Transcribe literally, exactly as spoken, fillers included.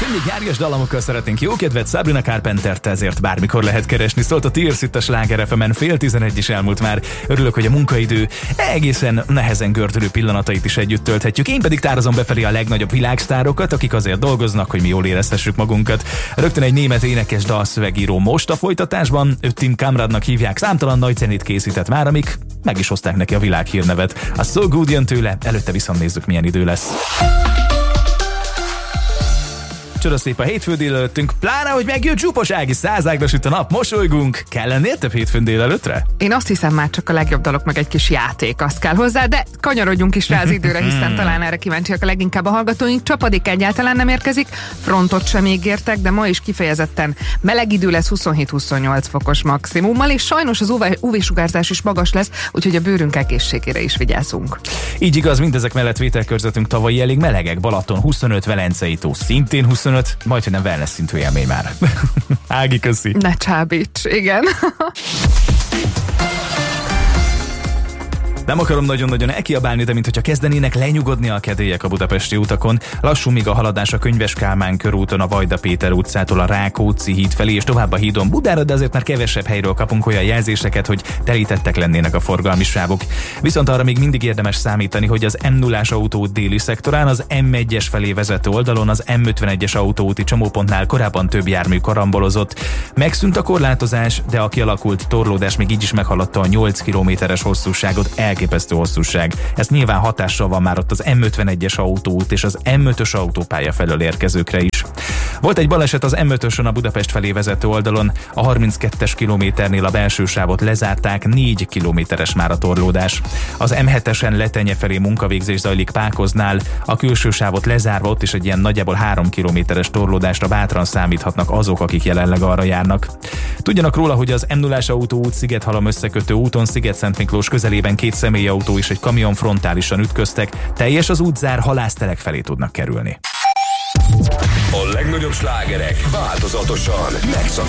mindig nyárias dalamokkal szeretnénk jókedvet, Sabrina Carpentert ezért bármikor lehet keresni. Szólt a Tears itt a Sláger ef emen, fél tizenegy is elmúlt már. Örülök, hogy a munkaidő egészen nehezen gördülő pillanatait is együtt tölthetjük. Én pedig tározom befelé a legnagyobb világsztárokat, akik azért dolgoznak, hogy mi jól érezhessük magunkat. Rögtön egy német énekes dalszövegíró most a folytatásban, őt Tim Kamradnak hívják, számtalan nagy zenét készített már, amik meg is hozták neki a világhírnevet. A So Good jön tőle, előtte viszont nézzük, milyen idő lesz. Csodaszép a hétfő délelőttünk, pláne, hogy megjött Zsupos Ági, százágra süt a nap, mosolygunk. Kell lennél több hétfőn délelőttre? Én azt hiszem, már csak a legjobb dalok, meg egy kis játék, az kell hozzá, de kanyarodjunk is rá az időre, hiszen talán erre kíváncsiak a leginkább a hallgatóink. Csapadék egyáltalán nem érkezik, frontot sem ígértek, de ma is kifejezetten meleg idő lesz, huszonhét-huszonnyolc fokos maximummal, és sajnos az ú vé-sugárzás is magas lesz, úgyhogy a bőrünk egészségére is vigyázzunk. Így igaz, mindezek mellett vételkörzetünk tavalyi elég melegek, Balaton huszonöt, Velencei tó szintén huszonöt, majd, hogy nem wellness szintű élmény már. Ági, köszi. Ne csábíts, igen. Nem akarom nagyon-nagyon elkiabálni, de mintha kezdenének lenyugodni a kedélyek a budapesti utakon. Lassú még a haladás a Könyves Kálmán körúton, a Vajda Péter utcától a Rákóczi híd felé, és tovább a hídon Budára, de azért már kevesebb helyről kapunk olyan jelzéseket, hogy telítettek lennének a forgalmi sávok. Viszont arra még mindig érdemes számítani, hogy az em nullás autóút déli szektorán, az em egyes felé vezető oldalon, az em ötvenegyes autóúti csomópontnál korábban több jármű karambolozott. Megszűnt a korlátozás, de a kialakult torlódás még így is meghaladta a nyolc kilométeres hosszúságot. Elképesztő hosszúság. Ez nyilván hatással van már ott az em ötvenegyes autóút és az em ötös autópálya felől érkezőkre is. Volt egy baleset az em ötösön a Budapest felé vezető oldalon, a harminckettes kilométernél a belső sávot lezárták, négy kilométeres már a torlódás. Az em hetesen Letenye felé munkavégzés zajlik Pákoznál, a külső sávot lezárva ott is egy ilyen nagyjából három kilométeres torlódásra bátran számíthatnak azok, akik jelenleg arra járnak. Tudjanak róla, hogy az em nullás autóút Szigethalom összekötő úton Sziget-Szent Miklós közelében két személyautó és egy kamion frontálisan ütköztek, teljes az útzár, Halásztelek felé tudnak kerülni. A legnagyobb slágerek változatosan megszakítják